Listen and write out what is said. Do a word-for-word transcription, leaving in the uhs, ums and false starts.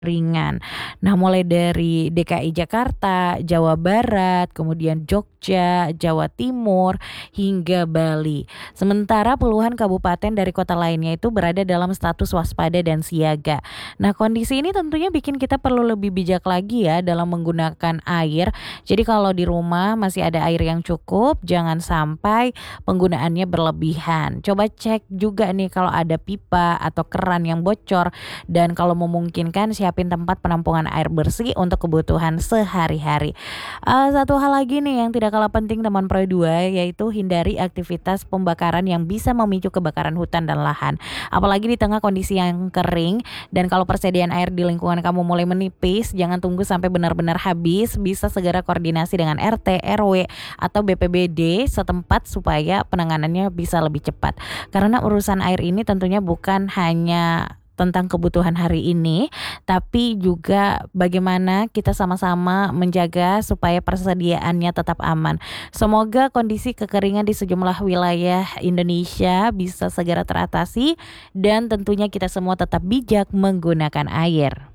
ringan. Nah, mulai dari D K I Jakarta, Jawa Barat, kemudian Jogja, Jawa Timur, hingga Bali. Sementara puluhan kabupaten dari kota lainnya itu berada dalam status waspada dan siaga. Nah, kondisi ini tentunya bikin kita perlu lebih bijak lagi ya dalam menggunakan air. Jadi kalau di rumah masih ada air yang cukup, jangan sampai penggunaannya berlebihan. Coba cek juga nih kalau ada pipa atau keran yang bocor, dan kalau memungkinkan siapin tempat penampungan air bersih untuk kebutuhan sehari-hari. Eee, satu hal lagi nih yang tidak kalah penting teman Pro dua, yaitu hindari aktivitas pembakaran yang bisa memicu kebakaran hutan dan lahan. Apalagi di tengah kondisi yang kering, dan kalau persediaan air di lingkungan kamu mulai menipis, jangan tunggu sampai benar-benar habis, bisa segera koordinasi dengan R T, R W, atau B P B D setempat supaya penanganannya bisa lebih cepat. Karena urusan air ini tentunya bukan hanya tentang kebutuhan hari ini, tapi juga bagaimana kita sama-sama menjaga supaya persediaannya tetap aman. Semoga kondisi kekeringan di sejumlah wilayah Indonesia bisa segera teratasi, dan tentunya kita semua tetap bijak menggunakan air.